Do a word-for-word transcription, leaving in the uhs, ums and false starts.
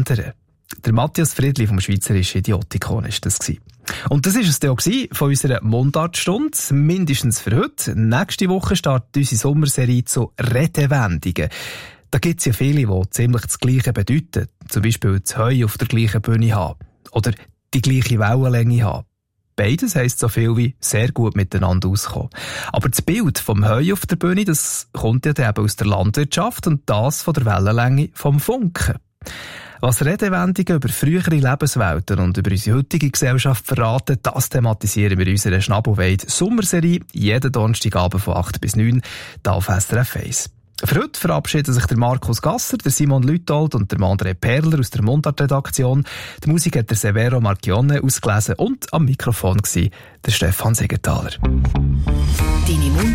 ändern. Der Matthias Friedli vom Schweizerischen Idiotikon war das. Und das war es dann auch von unserer Mundartstunde, mindestens für heute. Nächste Woche startet unsere Sommerserie zu Redewendungen. Da gibt es ja viele, die ziemlich das Gleiche bedeuten. Zum Beispiel das Heu auf der gleichen Bühne haben. Oder die gleiche Wellenlänge haben. Beides heisst so viel wie sehr gut miteinander auskommen. Aber das Bild vom Heu auf der Bühne, das kommt ja eben aus der Landwirtschaft und das von der Wellenlänge vom Funken. Was Redewendungen über frühere Lebenswelten und über unsere heutige Gesellschaft verraten, das thematisieren wir in unserer Schnabelweid-Sommerserie jeden Donnerstagabend von acht bis neun hier auf S R F eins. Für heute verabschieden sich der Markus Gasser, der Simon Lütold und der André Perler aus der Mundart-Redaktion. Die Musik hat der Severo Marchione ausgelesen und am Mikrofon war der Stefan Siegenthaler.